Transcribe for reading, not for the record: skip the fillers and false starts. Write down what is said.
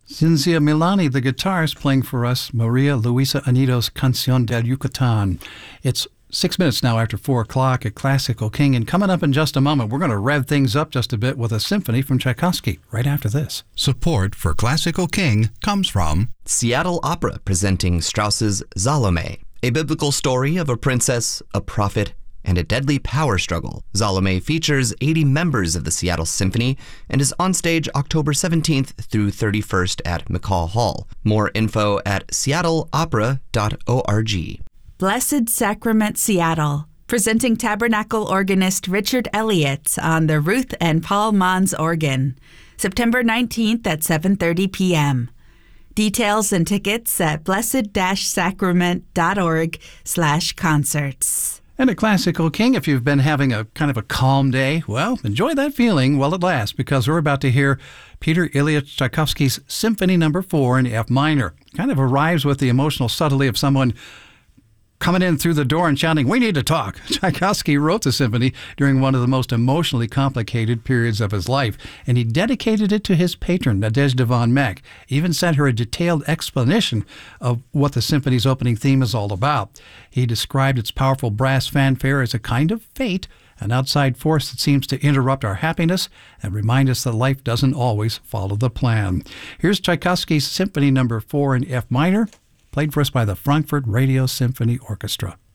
Cinzia Milani, the guitarist, playing for us Maria Luisa Anido's Canción del Yucatán. It's 6 minutes now after 4 o'clock at Classical King, and coming up in just a moment, we're going to rev things up just a bit with a symphony from Tchaikovsky right after this. Support for Classical King comes from Seattle Opera presenting Strauss's Salome, a biblical story of a princess, a prophet, and a deadly power struggle. Salome features 80 members of the Seattle Symphony and is on stage October 17th through 31st at McCall Hall. More info at seattleopera.org. Blessed Sacrament Seattle, presenting Tabernacle organist Richard Elliott on the Ruth and Paul Mons organ, September 19th at 7:30 p.m. Details and tickets at blessed-sacrament.org/concerts. And at Classical King, if you've been having a kind of a calm day, well, enjoy that feeling while it lasts, because we're about to hear Peter Ilyich Tchaikovsky's Symphony No. 4 in F minor. Kind of arrives with the emotional subtlety of someone coming in through the door and shouting, "We need to talk." Tchaikovsky wrote the symphony during one of the most emotionally complicated periods of his life, and he dedicated it to his patron, Nadezhda von Meck. Even sent her a detailed explanation of what the symphony's opening theme is all about. He described its powerful brass fanfare as a kind of fate, an outside force that seems to interrupt our happiness and remind us that life doesn't always follow the plan. Here's Tchaikovsky's Symphony No. 4 in F minor, played for us by the Frankfurt Radio Symphony Orchestra.